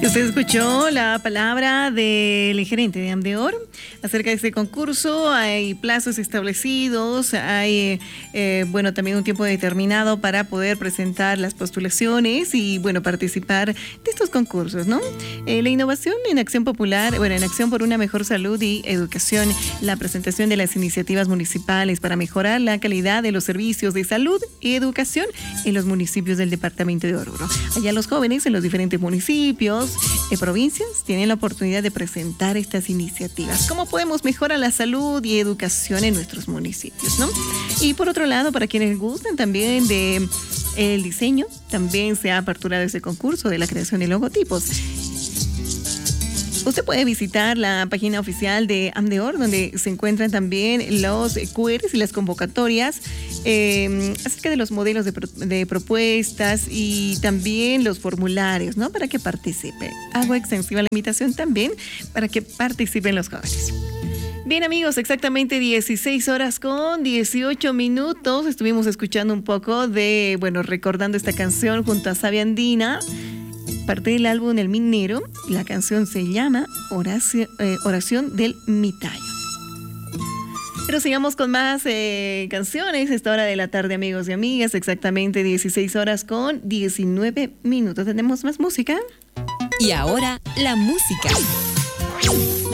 Usted escuchó la palabra del gerente de Amdeor acerca de este concurso. Hay plazos establecidos, hay también un tiempo determinado para poder presentar las postulaciones y participar de estos concursos, ¿no? La innovación en acción popular, en acción por una mejor salud y educación, la presentación de las iniciativas municipales para mejorar la calidad de los servicios de salud y educación en los municipios del departamento de Oruro. Allá los jóvenes en los diferentes municipios, provincias, tienen la oportunidad de presentar estas iniciativas. ¿Cómo podemos mejorar la salud y educación en nuestros municipios, no? Y por otro lado, para quienes gustan también de el diseño, también se ha aperturado ese concurso de la creación de logotipos. Usted puede visitar la página oficial de Amdeor, donde se encuentran también los QRs y las convocatorias acerca de los modelos de propuestas y también los formularios, ¿no? Para que participe. Hago extensiva la invitación también para que participen los jóvenes. Bien, amigos, exactamente 16 horas con 18 minutos. Estuvimos escuchando un poco de, recordando esta canción junto a Sabia Andina, parte del álbum El Minero. La canción se llama Oración del Mitayo. Pero sigamos con más canciones a esta hora de la tarde, amigos y amigas. Exactamente 16 horas con 19 minutos. ¿Tenemos más música? Y ahora, la música.